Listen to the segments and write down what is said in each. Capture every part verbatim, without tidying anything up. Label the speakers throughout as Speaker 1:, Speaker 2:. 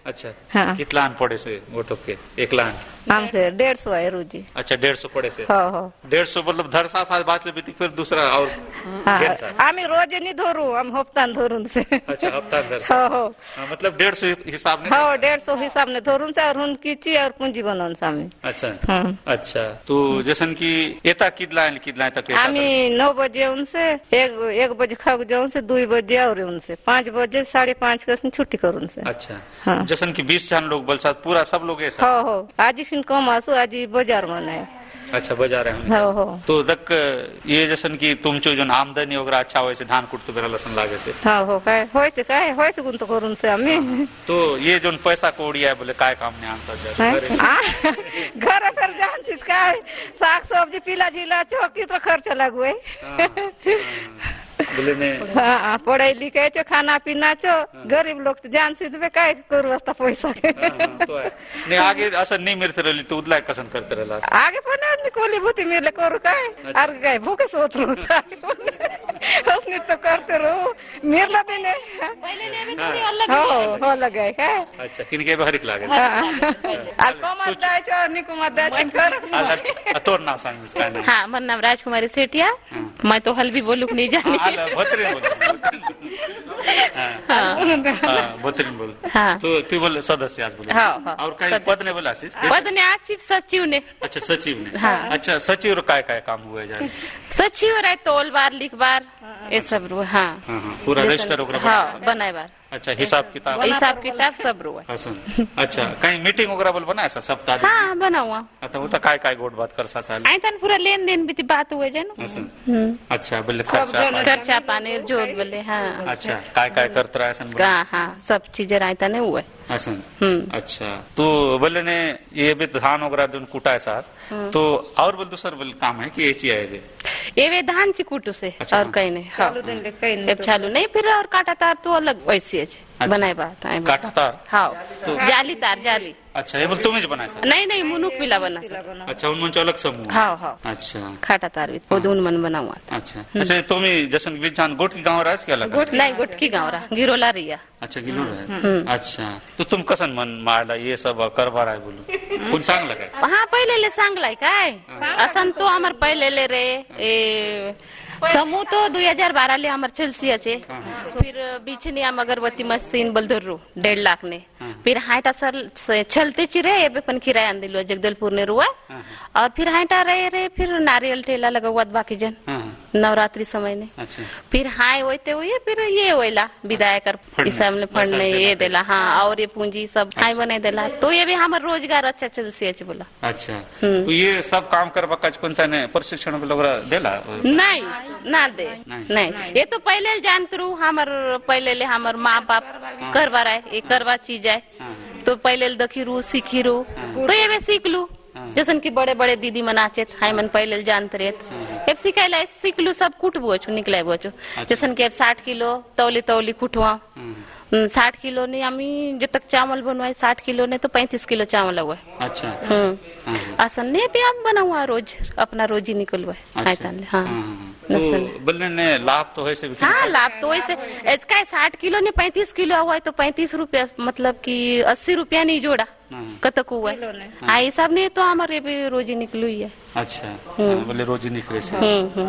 Speaker 1: अच्छा
Speaker 2: हाँ।
Speaker 1: कितना लान पड़े से गोटो के एक लान
Speaker 2: आमचे डेढ़ सौ है रोजी।
Speaker 1: अच्छा डेढ़ सौ पड़े से
Speaker 2: हो हो
Speaker 1: डेढ़ सौ मतलब धरसा साथ बात ले बीती फिर दूसरा और गेन साथ
Speaker 2: आमी रोज नहीं धोरू हम हफ्तान धोरून से।
Speaker 1: अच्छा हफ्ता धरसा
Speaker 2: हो हो
Speaker 1: हाँ, मतलब डेढ़ सौ हिसाब ने
Speaker 2: हो डेढ़ सौ हिसाब ने धोरून से और हुन कीची और पूंजी बनन सामी।
Speaker 1: अच्छा
Speaker 2: हाँ।
Speaker 1: अच्छा तो जैसन की एता किदला किदला तक
Speaker 2: आमी नौ बजे उनसे एक एक बजे खाग जाऊं से दो बजे और उनसे पाँच बजे साढ़े पाँच का छुट्टी करूँ से।
Speaker 1: अच्छा
Speaker 2: हाँ।
Speaker 1: जैसन की बीस जन लोग बलसात पूरा सब लोग ऐसा
Speaker 2: हो हो आज सिन कम आसू आज बाजार में है।
Speaker 1: अच्छा बाजार है
Speaker 2: हो हो
Speaker 1: तो दक ये जैसन की तुम जो जो आमदनी वगैरह अच्छा हो घान कुट तो बेरा लसन लागे से
Speaker 2: हाँ हो काय होय से काय होय से गुन तो करून से आमी
Speaker 1: तो ये जो पैसा कोड़ी है बोले काय काम ने आंसर
Speaker 2: हैं? घर पर जान सिस काय साग सब्जी पीला झीला चौकी तो खर्च लगुए
Speaker 1: बोले ने
Speaker 2: हाँ पढ़ाई लिखाई चो खाना पीना चो गरीब लोग तो जान सिद्ध में काय करू वास्ता पैसा के
Speaker 1: तो है नहीं आगे असर नहीं मिलते रही तो उदला कसन करते रहला
Speaker 2: आगे पढ़ने आदमी कोली भूति मिले करू काय और गए भूखे सोच रू हंसने तो करते रहो मिरला देने हो हो लगे काय
Speaker 1: अच्छा किनके बहरिक लागे
Speaker 2: और कोमत दाय चो निकुमत दाय चो कर
Speaker 1: तोर ना सांग इसका नाम
Speaker 3: हाँ मेरा नाम राजकुमारी सेठिया मैं तो हल्दी बोलूं नहीं जानी
Speaker 1: भोतरीन बोल हाँ भोतरीन बोल
Speaker 3: हाँ
Speaker 1: तो तू बोल सदस्य आज बोल
Speaker 3: हाँ हाँ
Speaker 1: और कहीं पद ने बोला आशीष
Speaker 3: पद ने आज चीफ सचिव ने
Speaker 1: अच्छा सचिव ने
Speaker 3: हाँ।
Speaker 1: अच्छा सचिव रो काय काय काम हुआ जाए
Speaker 3: सचिव रहे तोल बार लिख बार ये सब रो हाँ
Speaker 1: हाँ हाँ पूरा रजिस्टर वगैरह
Speaker 3: हाँ बनाए बार
Speaker 1: अच्छा हिसाब किताब
Speaker 3: हिसाब किताब सब रो है
Speaker 1: हसन अच्छा कहीं मीटिंग वगैरह बोल बना ऐसा सप्ताह
Speaker 3: हाँ बना हुआ
Speaker 1: अच्छा वो तो काय काय गोट बात कर सा साल
Speaker 3: आई तन पूरा लेन देन भी बात हुए जाए ना
Speaker 1: हसन अच्छा बोले खर्चा
Speaker 3: खर्चा पानी जो बोले हाँ
Speaker 1: अच्छा काय काय करता रहा ऐसा
Speaker 3: हाँ हाँ सब चीजें आई तने हुए
Speaker 1: हसन
Speaker 3: हम्म
Speaker 1: अच्छा तो बोले ने ये भी धान वगैरह जो कुटा है साथ तो और बोल दूसर बोल काम है कि ये चीज है
Speaker 3: ये वे धान चिकुटू से और कहीं नहीं हाँ चालू नहीं फिर और काटा तार तो अलग वैसे बनाए बात
Speaker 1: काटा तार
Speaker 3: हाँ तो जाली तार जाली
Speaker 1: अच्छा ये बोल तुम्हें बना है
Speaker 3: नहीं नहीं मुनुक पिला बना
Speaker 1: अच्छा उनमन अलग समूह
Speaker 3: हाँ हाँ
Speaker 1: अच्छा
Speaker 3: खाटा तार भी उन मन बना हुआ
Speaker 1: अच्छा अच्छा तुम्हें जैसन विचान गोट की गाँव रहा है अलग
Speaker 3: नहीं गोट की गाँव रहा गिरोला रिया
Speaker 1: अच्छा गिलो रहा अच्छा तो तुम कसन मन मारला ये सब करवा रहा है बोलो कौन सांग लगा
Speaker 3: हाँ पहले ले सांग लाई काय असन तो हमार पहले ले रे ए समूह तो दो हजार बारह ले हमार चलसी अच्छे फिर बीचनी हम अगरबत्ती मशीन बलदुर्रू डेढ़ लाख ने फिर हाइटा सर चलते चिरे ये पे पन किराया दिलो जगदलपुर ने रुआ और फिर हाइटा रहे रहे फिर नारियल ठेला लगा हुआ बाकी जन नवरात्रि समय ने फिर हाय होते हुए फिर ये होइला विधायक हिसाब ने फंड ने ये देला हाँ और ये पूंजी सब हाय बने देला तो ये भी हमार रोजगार अच्छा चल सी अच्छे बोला
Speaker 1: अच्छा तो ये सब काम करवा का कौन सा ने प्रशिक्षण वगैरह देला
Speaker 3: नहीं ना दे नहीं, नहीं। ये तो पहले जानते रू हमार पहले ले हमार माँ बाप करवा रहा है ये करवा चीज है तो पहले देखी रू सीखी रू तो ये भी सीख लू जैसन की बड़े बड़े दीदी मनाचे हाय मन पहले जानते रहे सिखाई सीख लू सब कुटबो छो निकले बो छो जैसन के साठ किलो तौली तौली कुटवा साठ किलो ने हमी जब तक चावल बनवाए साठ किलो ने तो पैंतीस किलो चावल हुआ
Speaker 1: अच्छा
Speaker 3: हम्म आसन ने भी आप बना हुआ रोज अपना रोज ही निकलवा हाँ
Speaker 1: तो बोलने ने लाभ तो है से
Speaker 3: हाँ लाभ तो वैसे इसका साठ किलो ने पैंतीस किलो हुआ है तो पैंतीस रुपया मतलब कि अस्सी रुपया नहीं जोड़ा कतक हुआ है हाँ हिसाब नहीं तो हमारे भी रोजी निकलू ही है
Speaker 1: अच्छा बोले रोजी निकले से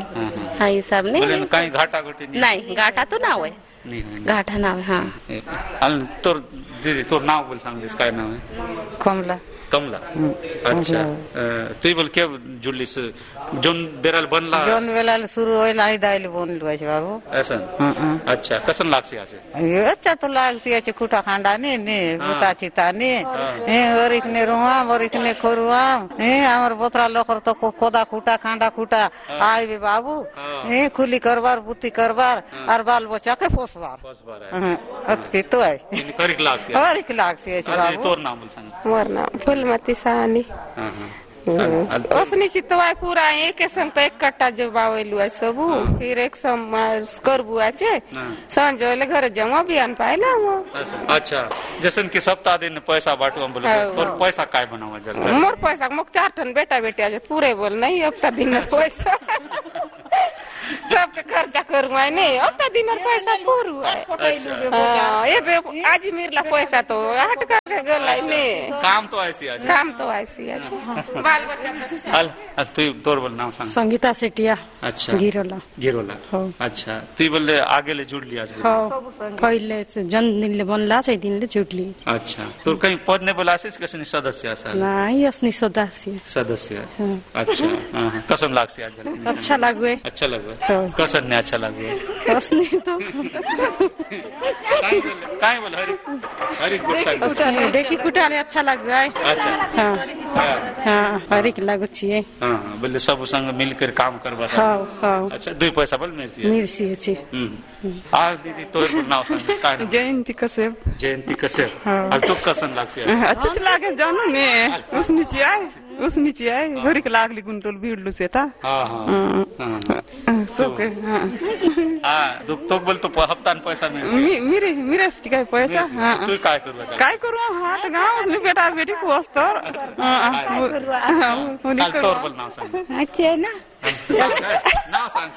Speaker 3: हाँ हिसाब नहीं
Speaker 1: कहीं घाटा घटी
Speaker 3: नहीं घाटा तो ना हुआ घाटा ना हुआ
Speaker 1: हाँ तोर दीदी तोर नाम बोल सांग इसका नाम है
Speaker 2: कमला
Speaker 1: कमला अच्छा तू बोल क्या जुल्ली से जोन बेरल बनला
Speaker 2: जोन बेरल शुरू होइला आई दाइल बनलु है बाबू
Speaker 1: ऐसा अच्छा कसन लागसी आसे
Speaker 2: ये अच्छा तो लागसी है खुटा खांडा ने ने बुता चिता ने ए और इकने रुआ और इकने खोरुआ ए हमर बोतरा लोखर तो कोदा खुटा खांडा खुटा आई बे बाबू ए खुली करबार बुती करबार और बाल बच्चा के फोसबार फोसबार है अतकी तो है
Speaker 1: करिक लागसी
Speaker 2: और एक लागसी है बाबू
Speaker 1: तोर नाम बोल सांग
Speaker 2: मोर नाम फुलमती सानी ओसनी चितवाय पूरा एक संग तो एक कट्टा जो बावेलु है सबू फिर एक सम करबु आछे संजोले घर जमा बियान पाइला वो
Speaker 1: अच्छा जैसन के सप्ताह दिन पैसा बाटू हम बोले तोर पैसा काय बनावा जल
Speaker 2: मोर पैसा मोक चार टन बेटा बेटा जे पूरे बोल नहीं हफ्ता दिन पैसा
Speaker 4: सबके खर्चा करू है नहीं अब तो दिन पैसा पूरू है ये आज मिरला पैसा तो हट कर गल नहीं
Speaker 1: काम तो ऐसी आज
Speaker 4: काम तो ऐसी है बाल बच्चा
Speaker 1: अल तू तोर बोल नाम सांग
Speaker 5: संगीता सेठिया
Speaker 1: अच्छा
Speaker 5: गिरोला
Speaker 1: गिरोला अच्छा तू बोले आगे ले जुड़ लिया
Speaker 5: पहले से जन्मदिन ले बनला से दिन ले जुड़ ली
Speaker 1: अच्छा तो कहीं पद ने बोला से कसनी सदस्य असा
Speaker 5: नहीं असनी सदस्य
Speaker 1: सदस्य अच्छा कसन लाग से आज
Speaker 5: अच्छा लागवे
Speaker 1: अच्छा लागवे कसन ने अच्छा लागवे
Speaker 5: कसनी तो
Speaker 1: काय बोल हरी हरी गुड सांग
Speaker 5: देखी कुटाले अच्छा लग गए
Speaker 1: अच्छा
Speaker 5: हां हां हरी के लागो छिए
Speaker 1: हां बोले सब संग मिलकर काम करबा
Speaker 5: हां हां
Speaker 1: अच्छा दुई पैसा बोल मिर्ची
Speaker 5: मिर्ची छी
Speaker 1: आ दीदी तोर नाव सांग काय
Speaker 6: जयंती कसेब
Speaker 1: जयंती कसेब अल तो कसन लागसे
Speaker 6: अच्छा लागे जानो ने उसनी ची आए उसनी ची आए घरी के लागली गुंतोल भिडलू से ता
Speaker 1: हां हां
Speaker 6: सोके हां
Speaker 1: हां तो तो बोल तो हफ्ता पैसा मिल
Speaker 6: मेरे मेरे से काय पैसा हां
Speaker 1: तू काय करबा
Speaker 6: काय करू हाट गांव ने बेटा बेटी को अस्तर हां
Speaker 1: काल तोर बोल नाव सांग
Speaker 7: अच्छा ना
Speaker 1: नाव सांग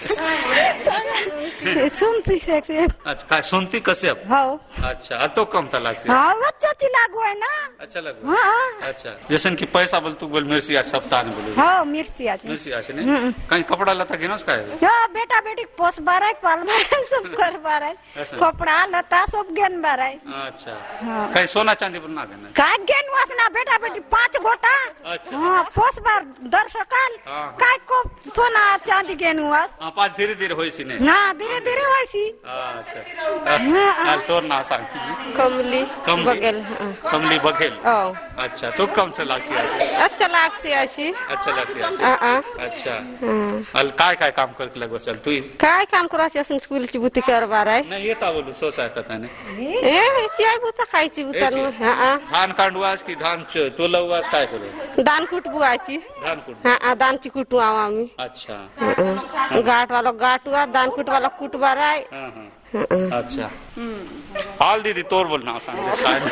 Speaker 7: सुनती से
Speaker 1: अच्छा काय सुनती कसे अब
Speaker 7: हां
Speaker 1: अच्छा तो कम था लागसे
Speaker 7: हां अच्छा ती लागो है ना
Speaker 1: अच्छा लगो
Speaker 7: हां
Speaker 1: अच्छा जैसे कि पैसा बोल तू बोल मिर्ची आज सप्ताह ने बोल
Speaker 7: हां मिर्ची आज
Speaker 1: मिर्ची आज ने कहीं कपड़ा लता घेनोस काय
Speaker 7: हां बेटा बेटी पोस बाराय पाल बाराय सब कर बाराय कपड़ा लता सब गेन बाराय
Speaker 1: अच्छा कहीं सोना चांदी पर ना घेना
Speaker 7: काय गेन वासना बेटा बेटी पांच गोटा
Speaker 1: अच्छा
Speaker 7: हां पोस बार दर सकाल काय को सोना चांदी गेन हुआ
Speaker 1: हां पाँच धीरे धीरे होइसी ने
Speaker 7: ना धीरे धीरे होइसी
Speaker 1: अच्छा हाल तोर ना सांग
Speaker 4: कमली बगेल
Speaker 1: कमली बघेल
Speaker 4: ओ
Speaker 1: अच्छा तो कम से लागसी आज
Speaker 4: अच्छा लागसी आशी
Speaker 1: अच्छा लागसी आज
Speaker 4: हां
Speaker 1: अच्छा अल काय काय काम करके लगो चल तू
Speaker 4: काय काम करायची असं स्कूल ची बुती करबार आहे
Speaker 1: नाही येता बोलू सोसायता ताने
Speaker 4: ए चाय बुता खायची बुता हां
Speaker 1: धान कांडवास की धान तोलवास काय करू
Speaker 4: दान कुट बुआची
Speaker 1: धान कुट
Speaker 4: हां दान ची कुटू आव आम्ही
Speaker 1: अच्छा
Speaker 4: गाठ वाला गाटुआ दान कुट वाला कुटबार आहे
Speaker 1: हां हां अच्छा हाल दीदी तोर बोल नाव सांग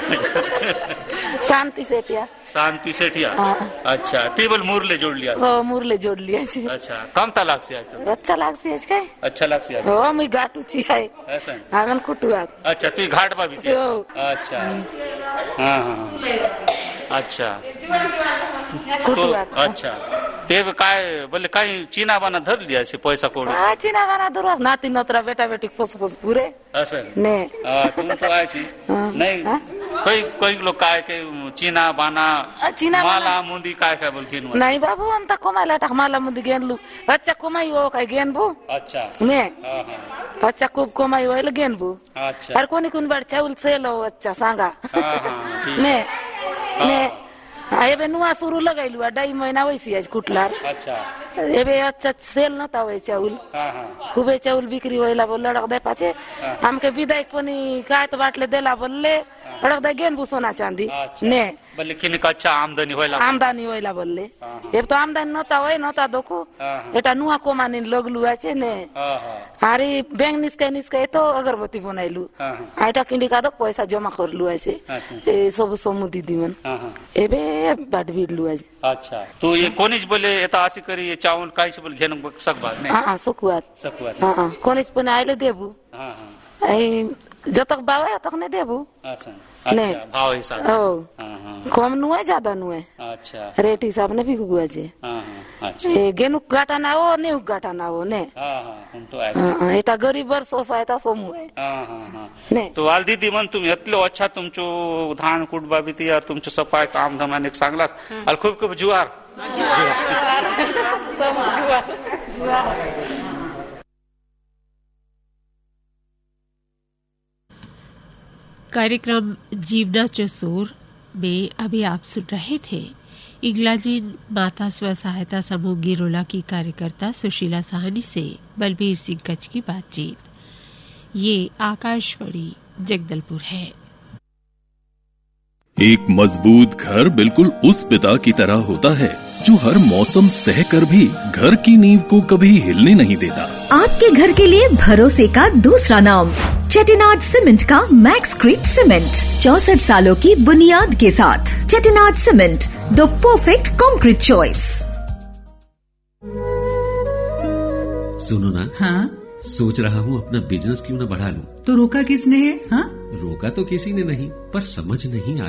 Speaker 5: शांति सेठिया
Speaker 1: शांति सेठिया अच्छा टेबल मुरले जोड़ लिया
Speaker 5: हो मुरले जोड़ लिया छी
Speaker 1: अच्छा कम तलाक से आज
Speaker 5: अच्छा लाग से आज काय
Speaker 1: अच्छा लाग से आज
Speaker 5: हो मी गाटू छी है
Speaker 1: ऐसा
Speaker 5: आंगन कुटुआ
Speaker 1: अच्छा तू घाट बा भी थी अच्छा हां हां अच्छा तो अच्छा ते काय बोले काही चीना बाना धर लिया से पैसा कोड
Speaker 5: हां चीना बाना धरवास नाती नतरा बेटा बेटी फस फस पूरे
Speaker 1: असं
Speaker 5: ने
Speaker 1: हां तुम तो आय छी नहीं कोई कोई लोग काय के चीना बाना
Speaker 5: चीना
Speaker 1: माला मुंदी काय काय बोलखिन
Speaker 5: नहीं बाबू हम त कमायला टाक माला मुंदी गेनलू अच्छा कमाई हो काय गेनबू
Speaker 1: अच्छा
Speaker 5: ने
Speaker 1: हां हां
Speaker 5: अच्छा खूप कमाई होईल गेनबू
Speaker 1: अच्छा
Speaker 5: हर कोणी कोण बड चावल सेलो अच्छा सांगा
Speaker 1: हां हां
Speaker 5: ने ने एबे नुआ शुरू लगाइलु ढाई महीना वैसी आज कुटलार
Speaker 1: अच्छा
Speaker 5: एबे अच्छा सेल नता होय चाउल
Speaker 1: हां हां
Speaker 5: खूबे चाउल बिक्री होइला बोल लड़क दे पाछे हमके विदाई पनि काय तो बाटले देला बोलले लड़क दे गेन बुसोना चांदी ने
Speaker 1: बोले किन का अच्छा आमदनी होइला
Speaker 5: आमदनी होइला बोलले एब तो आमदनी नता होय नता देखो एटा नुआ कोमानी लगलु आछे ने
Speaker 1: हां हां
Speaker 5: आरे बैंक निस्के निस्के तो अगरबत्ती बनाइलु आइटा किंडी का दो पैसा जमा करलु आछे ए सब समु दीदी मन
Speaker 1: हां हां
Speaker 5: एबे बाट बिडलु आज
Speaker 1: अच्छा तो ये कोनिज बोले एता आसी करी ये चावल काईच बोले घेन सकबात ने
Speaker 5: हां सकुआत
Speaker 1: सकबात
Speaker 5: हां कोनिज पण आइले देबु
Speaker 1: हां हां
Speaker 5: ए जतक बावा तक ने देबु
Speaker 1: अच्छा अच्छा भाव हिसाब
Speaker 5: ओ
Speaker 1: हां हां
Speaker 5: कम नुए ज्यादा नुए
Speaker 1: अच्छा
Speaker 5: रेट हिसाब ने भी गुआ जे
Speaker 1: हां हां अच्छा
Speaker 5: ए गेनु गाटा ना हो ने गाटा ना हो ने
Speaker 1: हां हां हम तो आए
Speaker 5: हां एटा गरीब वर सोसायता सोमु है
Speaker 1: हां हां हां
Speaker 5: ने
Speaker 1: तो आल दीदी मन तुम्ही इतलो अच्छा तुमचो धान कुटबा बीती और तुमचो सफाई काम धमाने सांगलास अल खूब खूब जुवार
Speaker 8: कार्यक्रम जीवना चसूर में अभी आप सुन रहे थे इग्लाजिन माता स्व सहायता समूह गिरोला की कार्यकर्ता सुशीला साहनी से बलबीर सिंह कच्छ की बातचीत। ये आकाशवाणी जगदलपुर है।
Speaker 9: एक मजबूत घर बिल्कुल उस पिता की तरह होता है जो हर मौसम सहकर भी घर की नींव को कभी हिलने नहीं देता।
Speaker 10: आपके घर के लिए भरोसे का दूसरा नाम चेटिनाड सीमेंट का मैक्सक्रीट सीमेंट, चौसठ सालों की बुनियाद के साथ। Chettinad cement, the perfect concrete choice.
Speaker 11: सुनो ना,
Speaker 12: हाँ
Speaker 11: सोच रहा हूँ अपना बिजनेस क्यों न बढ़ा लूं।
Speaker 12: तो रोका किसने है? हाँ
Speaker 11: रोका तो किसी ने नहीं, पर समझ नहीं आ